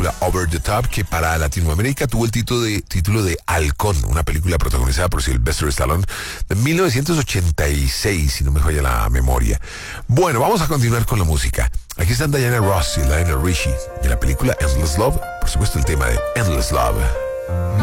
película Over the Top, que para Latinoamérica tuvo el título de Halcón, una película protagonizada por Sylvester Stallone de 1986, si no me falla la memoria. Bueno, vamos a continuar con la música. Aquí están Diana Ross y Lionel Richie de la película Endless Love, por supuesto el tema de Endless Love.